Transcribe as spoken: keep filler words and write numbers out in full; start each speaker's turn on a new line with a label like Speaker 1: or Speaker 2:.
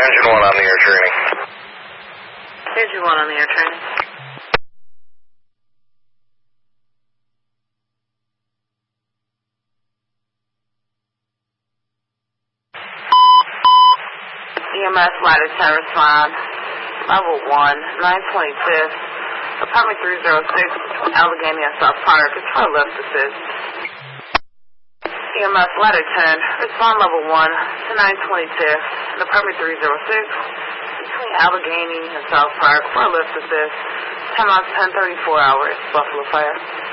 Speaker 1: Engine one on the air training.
Speaker 2: Engine one on the air training. E M S ladder ten respond. Level one, nine twenty-fifth. Apartment three oh six, Allegheny and South Park. It's for a lift assist. E M S ladder ten, respond level one to nine twenty-fifth. Apartment three oh six, between Allegheny and South Park for a lift assist. Time out ten thirty-four hours, Buffalo Fire.